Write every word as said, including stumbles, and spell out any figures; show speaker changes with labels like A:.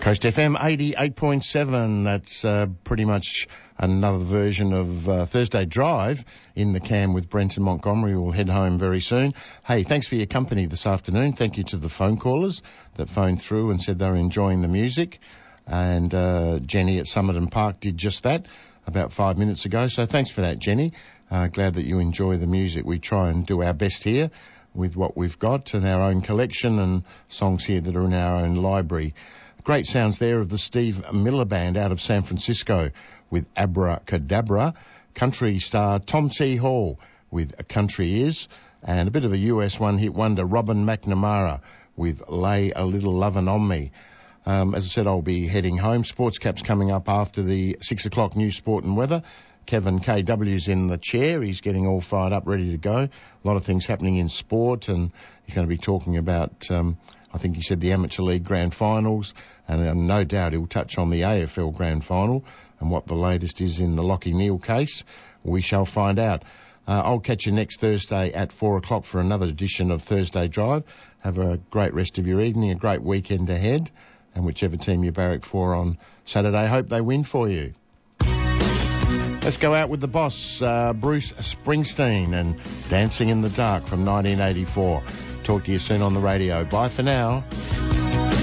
A: Coast F M eighty-eight point seven. That's uh, pretty much another version of uh, Thursday Drive in the Cam with Brenton Montgomery. We'll head home very soon. Hey, thanks for your company this afternoon. Thank you to the phone callers that phoned through and said they were enjoying the music. And uh, Jenny at Somerton Park did just that about five minutes ago. So thanks for that, Jenny. Uh, glad that you enjoy the music. We try and do our best here with what we've got and our own collection and songs here that are in our own library. Great sounds there of the Steve Miller Band out of San Francisco with Abracadabra. Country star Tom T. Hall with A Country Is. And a bit of a U S one-hit wonder, Robin McNamara with Lay a Little Lovin' on Me. Um, as I said, I'll be heading home. Sportscap's coming up after the six o'clock news, sport and weather. Kevin K W's in the chair. He's getting all fired up, ready to go. A lot of things happening in sport, and he's going to be talking about, um, I think he said, the Amateur League Grand Finals, and uh, no doubt he'll touch on the A F L Grand Final and what the latest is in the Lockie Neal case. We shall find out. Uh, I'll catch you next Thursday at four o'clock for another edition of Thursday Drive. Have a great rest of your evening, a great weekend ahead, and whichever team you barrack for on Saturday, hope they win for you. Let's go out with the boss, uh, Bruce Springsteen, and Dancing in the Dark from nineteen eighty-four. Talk to you soon on the radio. Bye for now.